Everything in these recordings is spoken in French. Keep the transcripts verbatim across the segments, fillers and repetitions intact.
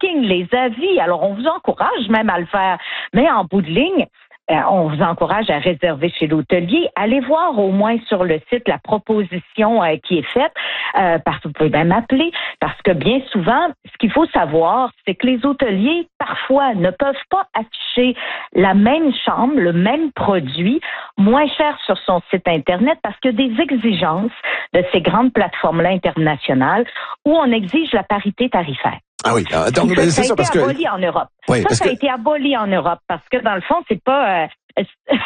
ligne, les avis. Alors, on vous encourage même à le faire. Mais en bout de ligne, on vous encourage à réserver chez l'hôtelier. Allez voir au moins sur le site la proposition euh, qui est faite, euh, parce que vous pouvez même appeler, parce que bien souvent, ce qu'il faut savoir, c'est que les hôteliers, parfois, ne peuvent pas afficher la même chambre, le même produit, moins cher sur son site Internet, parce qu'il y a des exigences de ces grandes plateformes-là internationales où on exige la parité tarifaire. Ah oui, donc ça, c'est ça a ça été parce que aboli en Europe. oui, ça, parce ça que... a été aboli en Europe parce que dans le fond, c'est pas euh,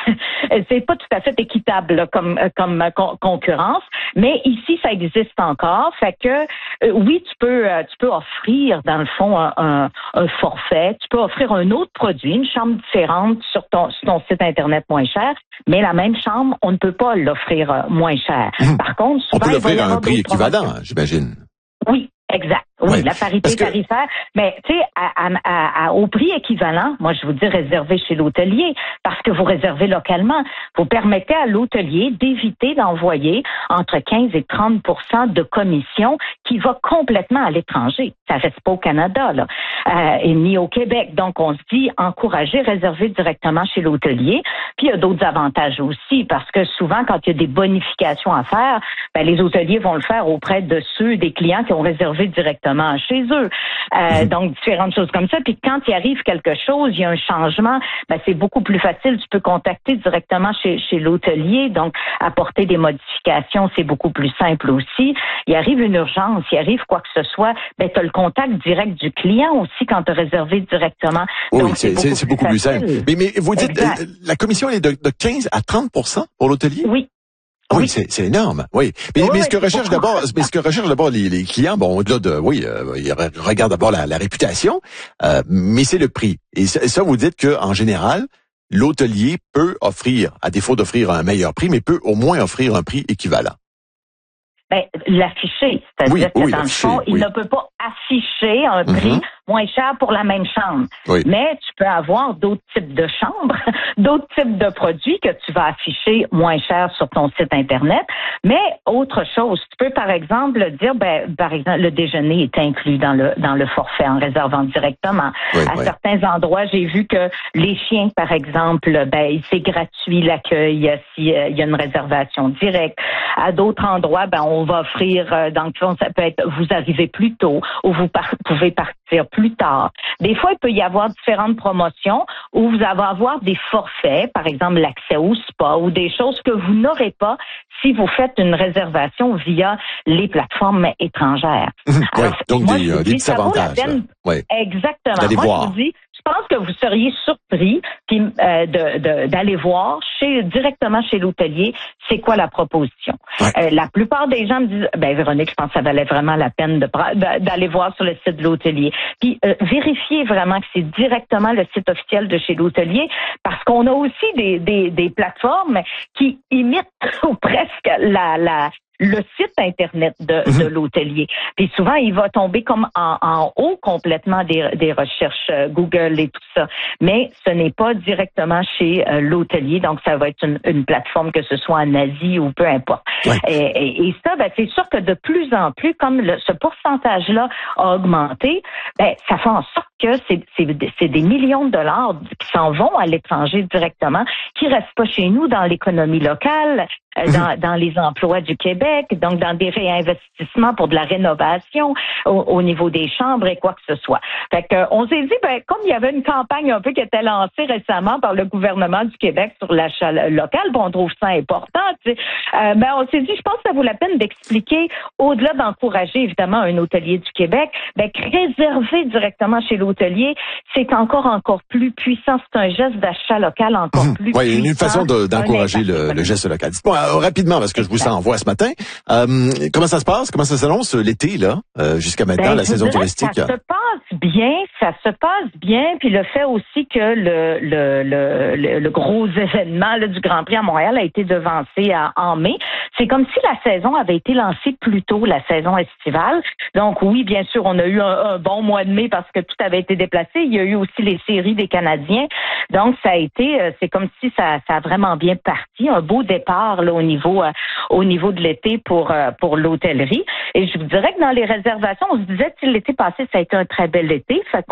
c'est pas tout à fait équitable là, comme comme con- concurrence, mais ici ça existe encore. Fait que euh, oui, tu peux euh, tu peux offrir dans le fond un, un, un forfait, tu peux offrir un autre produit, une chambre différente sur ton sur ton site internet moins cher, mais la même chambre, on ne peut pas l'offrir euh, moins cher. Mmh. Par contre, souvent, on peut l'offrir il va y à un avoir prix d'autres équivalent, promotions. j'imagine. Oui, exact. Oui, ouais, la parité que... tarifaire. Mais, tu sais, à, à, à, au prix équivalent, moi, je vous dis réserver chez l'hôtelier parce que vous réservez localement. Vous permettez à l'hôtelier d'éviter d'envoyer entre quinze et trente pour cent de commission qui va complètement à l'étranger. Ça reste pas au Canada, là, euh, et ni au Québec. Donc, on se dit encourager, réserver directement chez l'hôtelier. Puis, il y a d'autres avantages aussi parce que souvent, quand il y a des bonifications à faire, ben, les hôteliers vont le faire auprès de ceux, des clients qui ont réservé directement chez eux. Euh, mmh. Donc, différentes choses comme ça. Puis quand il arrive quelque chose, il y a un changement, ben, c'est beaucoup plus facile. Tu peux contacter directement chez, chez l'hôtelier. Donc, apporter des modifications, c'est beaucoup plus simple aussi. Il arrive une urgence, il arrive quoi que ce soit, ben, tu as le contact direct du client aussi quand tu as réservé directement. Oui, Donc, c'est, c'est, c'est beaucoup, c'est beaucoup plus simple. Mais, mais vous dites, euh, la commission elle est de, de quinze à trente pour cent pour l'hôtelier? Oui. Oui, oui. c'est, c'est énorme. Oui, mais, oui, mais oui, ce que recherchent d'abord, mais ce que recherchent d'abord les, les clients, bon, au-delà de, oui, euh, ils regardent d'abord la, la réputation, euh, mais c'est le prix. Et ça, ça, vous dites que en général, l'hôtelier peut offrir, à défaut d'offrir un meilleur prix, mais peut au moins offrir un prix équivalent. Ben, l'afficher, c'est-à-dire oui, que oui, dans le fond, oui. il ne peut pas afficher un prix mm-hmm. moins cher pour la même chambre. Oui. Mais tu peux avoir d'autres types de chambres, d'autres types de produits que tu vas afficher moins cher sur ton site Internet. Mais autre chose, tu peux par exemple dire, ben, par exemple, le déjeuner est inclus dans le dans le forfait en réservant directement. Oui, à oui. certains endroits, j'ai vu que les chiens, par exemple, ben, c'est gratuit l'accueil s'il y a une réservation directe. À d'autres endroits, ben, on va offrir, euh, dans le fond, ça peut être, vous arrivez plus tôt ou vous par- pouvez partir plus tard. Des fois, il peut y avoir différentes promotions où vous allez avoir des forfaits, par exemple l'accès au spa ou des choses que vous n'aurez pas si vous faites une réservation via les plateformes étrangères. Mmh, Alors, ouais, donc moi, des, je vous euh, dis, des ça vaut la peine. Ouais. Exactement. D'aller moi, voir. je vous dis, je pense que vous seriez surpris puis, euh, de, de, d'aller voir chez, directement chez l'hôtelier c'est quoi la proposition. Ouais. Euh, la plupart des gens me disent, ben Véronique, je pense que ça valait vraiment la peine de, d'aller voir sur le site de l'hôtelier. Puis euh, vérifiez vraiment que c'est directement le site officiel de chez l'hôtelier parce qu'on a aussi des, des, des plateformes qui imitent ou presque la, la le site Internet de, mm-hmm. de l'hôtelier. Puis souvent, il va tomber comme en, en haut complètement des, des recherches euh, Google et tout ça. Mais ce n'est pas directement chez euh, l'hôtelier. Donc, ça va être une, une plateforme, que ce soit en Asie ou peu importe. Ouais. Et, et, et ça, ben, c'est sûr que de plus en plus, comme le, ce pourcentage-là a augmenté, ben, ça fait en sorte que c'est, c'est, c'est des millions de dollars qui s'en vont à l'étranger directement, qui restent pas chez nous dans l'économie locale, euh, mm-hmm. dans, dans les emplois du Québec, donc dans des réinvestissements pour de la rénovation au, au niveau des chambres et quoi que ce soit. Fait que, on s'est dit, ben, comme il y avait une campagne un peu qui était lancée récemment par le gouvernement du Québec sur l'achat local, ben, on trouve ça important, tu sais, euh, ben, on s'est dit, je pense que ça vaut la peine d'expliquer, au-delà d'encourager évidemment un hôtelier du Québec, ben, réserver directement chez l'hôtelier, c'est encore encore plus puissant. C'est un geste d'achat local encore mmh. plus ouais, puissant. Oui, une façon de, d'encourager le, le geste local. Dites-moi euh, rapidement, parce que je vous envoie ce matin, euh, comment ça se passe? Comment ça s'annonce l'été, là, euh, jusqu'à maintenant, ben, la saison touristique? Ça se passe bien, ça se passe bien, puis le fait aussi que le, le, le, le, le gros événement là, du Grand Prix à Montréal a été devancé à, en mai. C'est comme si la saison avait été lancée plus tôt, la saison estivale. Donc oui, bien sûr, on a eu un, un bon mois de mai parce que tout avait été déplacé. Il y a eu aussi les séries des Canadiens. Donc, ça a été, c'est comme si ça, ça a vraiment bien parti. Un beau départ là, au niveau euh, au niveau de l'été pour euh, pour l'hôtellerie. Et je vous dirais que dans les réservations, on se disait que l'été passé, ça a été un très bel été. Fait